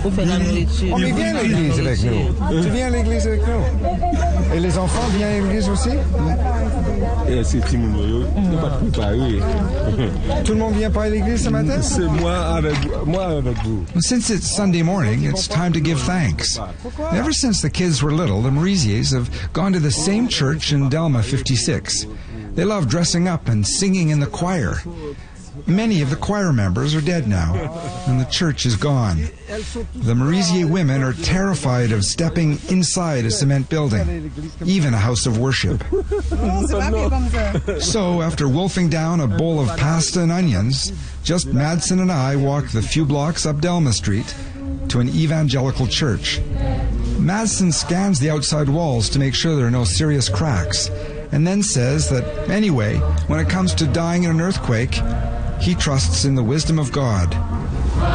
pour faire la nourriture. Mais viens à l'église avec nous. Tu viens à l'église avec nous. Et les enfants viennent à l'église aussi? C'est Timoun, pas préparé. Tout le monde vient pas à l'église ce matin? C'est moi avec vous. Since it's Sunday morning, it's time to give thanks. Ever since the kids were little, the Merisiers have gone to the same church in Delma 56. They love dressing up and singing in the choir. Many of the choir members are dead now, and the church is gone. The Merisier women are terrified of stepping inside a cement building, even a house of worship. So, after wolfing down a bowl of pasta and onions, just Madsen and I walk the few blocks up Delma Street to an evangelical church. Madsen scans the outside walls to make sure there are no serious cracks, and then says that, anyway, when it comes to dying in an earthquake, he trusts in the wisdom of God.